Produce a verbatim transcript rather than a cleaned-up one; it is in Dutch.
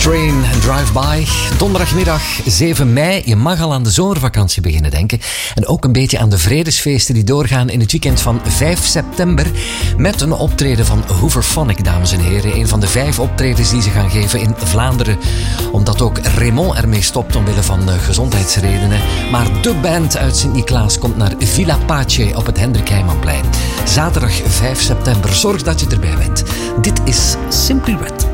Train en Drive By. Donderdagmiddag zeven mei. Je mag al aan de zomervakantie beginnen denken. En ook een beetje aan de vredesfeesten die doorgaan in het weekend van vijf september. Met een optreden van Hooverphonic, dames en heren. Een van de vijf optredens die ze gaan geven in Vlaanderen. Omdat ook Raymond ermee stopt omwille van gezondheidsredenen. Maar de band uit Sint-Niklaas komt naar Villa Pace op het Hendrik Heijmanplein. Zaterdag vijf september. Zorg dat je erbij bent. Dit is Simply Red.